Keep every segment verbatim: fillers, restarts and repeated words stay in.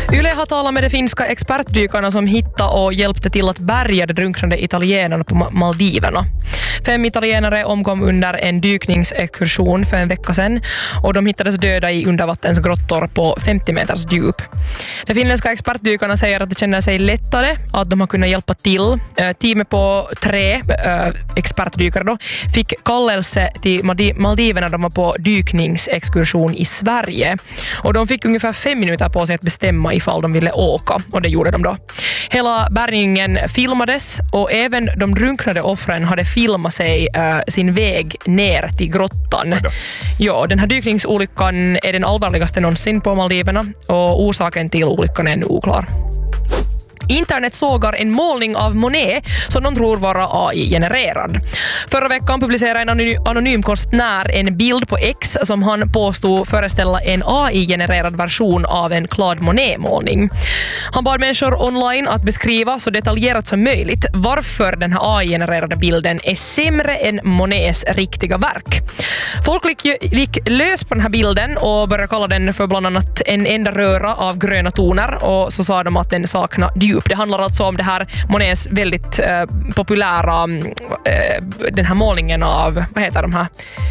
Yle har talat med de finska expertdykarna som hittade och hjälpte till att bärga de drunknande italienarna på Maldiverna. Fem italienare omkom under en dykningsexkursion för en vecka sedan och de hittades döda i undervattensgrottor på femtio meters djup. De finländska expertdykarna säger att de känner sig lättare, att de har kunnat hjälpa till. Teamet på tre äh, expertdykare då, fick kallelse till Maldiverna när de var på dykningsexkursion i Sverige. Och de fick ungefär fem minuter på sig att bestämma ifall de ville åka, och det gjorde de då. Hela bärgningen filmades och även de drunknade offren hade filmat sig äh, sin väg ner till grottan. Ja, den här dykningsolyckan är den allvarligaste någonsin på Maldiverna och orsaken till olyckan är ännu oklar. Internet sågar en målning av Monet som de tror vara A I-genererad. Förra veckan publicerade en anonym konstnär en bild på X som han påstod föreställa en A I-genererad version av en Claude Monet-målning. Han bad människor online att beskriva så detaljerat som möjligt varför den här A I-genererade bilden är sämre än Monets riktiga verk. Folk gick lös på den här bilden och började kalla den för bland annat en enda röra av gröna toner, och så sa de att den saknar djup. Det handlar alltså om det här Monets väldigt eh, populära eh, den här målningen av, vad heter de här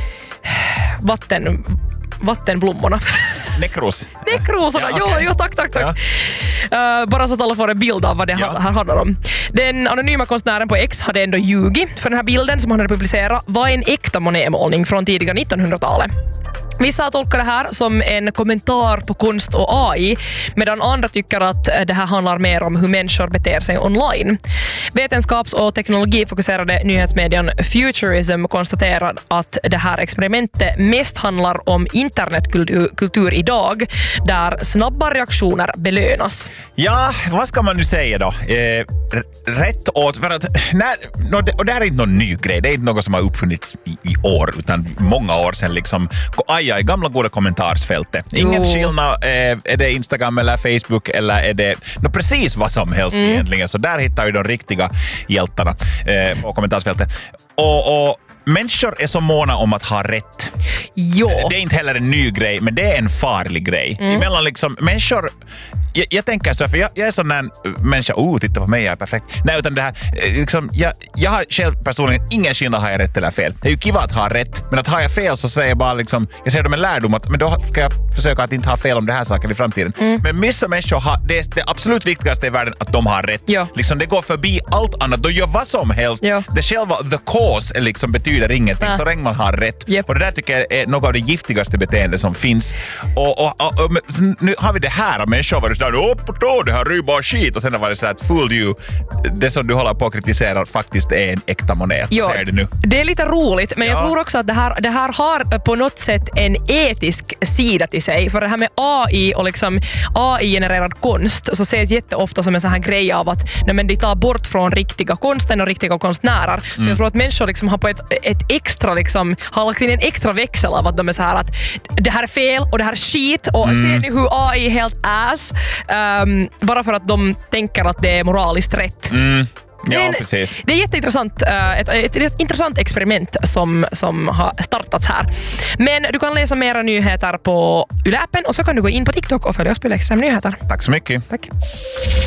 vatten vattenblommorna. Nekros. Nekrosorna, ja, okay. jo, jo, tack, tack, tack. Ja. Uh, bara så att alla får en bild av vad det ja. här handlar om. Den anonyma konstnären på X hade ändå ljugit, för den här bilden som han hade publicerat var en äkta Monet-målning från tidiga nittonhundratalet. Vissa tolkar det här som en kommentar på konst och A I, medan andra tycker att det här handlar mer om hur människor beter sig online. Vetenskaps- och teknologifokuserade nyhetsmedien Futurism konstaterar att det här experimentet mest handlar om internetkultur kultur idag, där snabba reaktioner belönas. Ja, vad ska man nu säga då? Eh, rätt åt, för att, när, och det här är inte någon ny grej, det är inte något som har uppfunnits i, i år, utan många år sedan liksom, aj, aj, gamla goda kommentarsfältet. Ingen jo. skillnad, eh, är det Instagram eller Facebook eller är det no, precis vad som helst mm. egentligen, så där hittar vi de riktiga hjältarna eh, på kommentarsfältet. Och, och människor är så måna om att ha rätt. Jo. Det är inte heller en ny grej, men det är en farlig grej. Mm. Emellan liksom, människor... Jag, jag tänker så, för jag, jag är sån där människa, oh, titta på mig, jag är perfekt. Nej, utan det här, liksom, jag, jag har själv personligen ingen skillnad, har jag rätt eller fel. Det är ju kiva att ha rätt, men att ha jag fel så säger jag bara liksom, jag ser det med lärdom att, men då ska jag försöka att inte ha fel om det här saken i framtiden. Mm. Men vissa människor har, det är det absolut viktigaste i världen att de har rätt. Ja. Liksom, det går förbi allt annat, de gör vad som helst. Ja. Det själva, the cause, är liksom, betyder ingenting, ja. så länge man har rätt. Yep. Och det där tycker jag är något av det giftigaste beteende som finns. Och, och, och, och nu har vi det här, och människor var det sådär, upp och då, det här är ju bara skit, och sen var det så att fooled you, det som du håller på att kritisera faktiskt är en äkta Monet. Jo, säger det nu. Det är lite roligt, men ja. jag tror också att det här, det här har på något sätt en etisk sida till sig, för det här med A I och liksom A I-genererad konst så ses jätteofta som en sån här grej av att nej, men de tar bort från riktiga konsten och riktiga konstnärer. Mm. Så jag tror att människor liksom har på ett, ett extra liksom, har lagt in en extra växel av att de är så här att det här är fel och det här är skit och mm. ser ni hur A I är helt ass. Um, bara för att de tänker att det är moraliskt rätt. Mm. Ja, Men precis. Det är jätteintressant, ett, ett, ett intressant experiment som, som har startats här. Men du kan läsa mera nyheter på Yle-appen och så kan du gå in på TikTok och följa oss på Yle Extrem Nyheter. Tack så mycket. Tack.